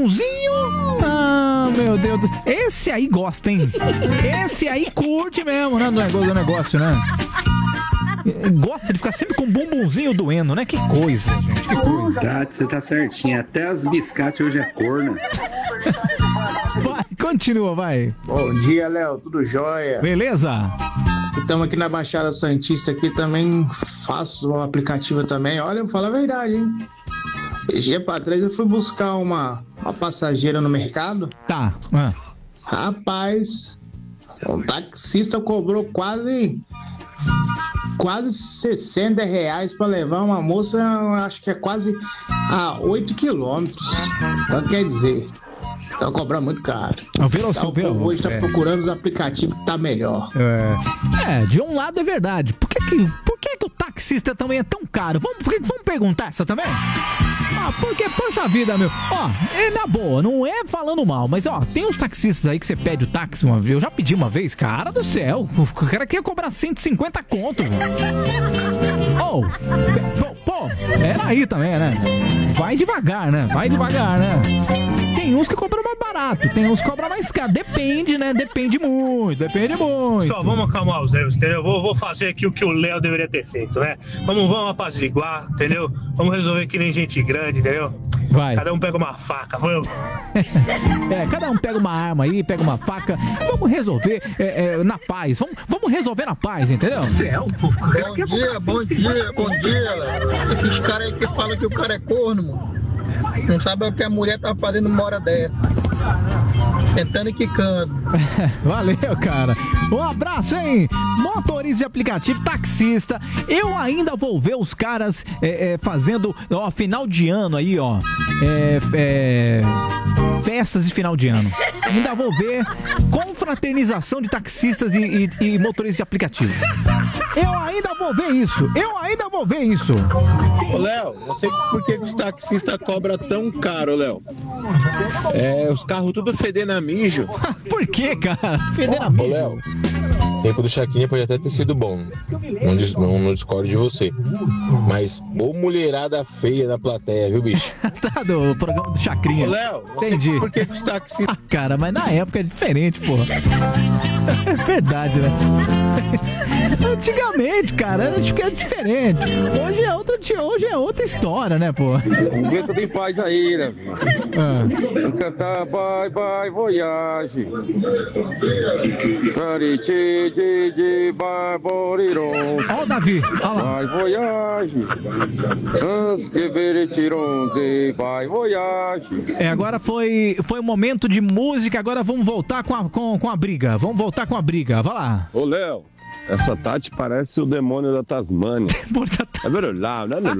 bumbumzinho. Ah, meu Deus. Esse aí gosta, hein? Esse aí curte mesmo, né? Do negócio, né? Gosta de ficar sempre com o bumbumzinho doendo, né? Que coisa, gente. Que coisa. Tati, você tá certinho. Até as biscates hoje é corna. Vai, continua, vai. Bom dia, Léo. Tudo jóia? Beleza? Estamos aqui na Baixada Santista aqui também. Faço o aplicativo também. Olha, eu falo a verdade, hein? Dia pra trás eu fui buscar uma passageira no mercado. Tá. Rapaz, o taxista cobrou quase R$60 para levar uma moça, acho que é quase a 8 quilômetros. Então quer dizer, tá cobrando muito caro. O povo hoje tá procurando os aplicativos que tá melhor. De um lado é verdade. Por que o taxista também é tão caro? Vamos perguntar essa também? Porque, poxa vida, meu. Na boa, não é falando mal, mas tem uns taxistas aí que você pede o táxi uma vez. Eu já pedi uma vez, cara do céu. O cara quer cobrar 150 conto, velho. Era aí também, né? Vai devagar, né? Tem uns que cobram mais barato, tem uns que cobram mais caro. Depende, né? Depende muito. Só vamos acalmar os erros, entendeu? Vou fazer aqui o que o Léo deveria ter feito, né? Vamos apaziguar, entendeu? Vamos resolver que nem gente grande, entendeu? Vai. Cada um pega uma faca, vamos. Cada um pega uma arma aí, pega uma faca. Vamos resolver na paz. Vamos resolver na paz, entendeu? Bom dia, Léo. Esses caras aí que falam que o cara é corno, mano. Não sabe o que a mulher tá fazendo uma hora dessa. Sentando e quicando. Valeu, cara. Um abraço, hein? Motorista de aplicativo, taxista. Eu ainda vou ver os caras fazendo, final de ano aí, festas de final de ano. Ainda vou ver confraternização de taxistas e motoristas de aplicativo. Eu ainda vou ver isso. Ô, Léo, não sei por que os taxistas cobram tão caro, Léo. Os carros tudo fedendo a mijo. Por que, cara? Fedendo a mijo. Ô, Léo, o tempo do Chacrinha pode até ter sido bom. Não discordo de você. Mas, mulherada feia na plateia, viu, bicho? Tá, do programa do Chacrinha. Ô, Léo, entendi. Por que os taxistas... cara, mas na época é diferente, porra. É verdade, né? Antigamente, cara, acho que era diferente. Hoje é outra história, né, pô? Vamos ver tudo em paz aí, né? Vamos cantar Bye Bye Voyage. Ó o Davi, olha lá. Bye Voyage. Bye Voyage. Agora foi um momento de música, agora vamos voltar com a briga. Vai lá. Ô, Léo, essa Tati parece o demônio da Tasmânia. É verdade, né?